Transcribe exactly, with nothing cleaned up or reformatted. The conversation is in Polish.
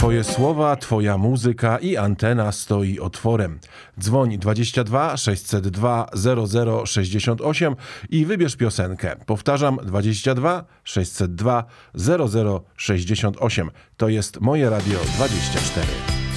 Twoje słowa, Twoja muzyka i antena stoi otworem. Dzwoń dwadzieścia dwa sześćset dwa zero zero sześćdziesiąt osiem i wybierz piosenkę. Powtarzam, dwadzieścia dwa sześćset dwa zero zero sześćdziesiąt osiem. To jest Moje Radio dwadzieścia cztery.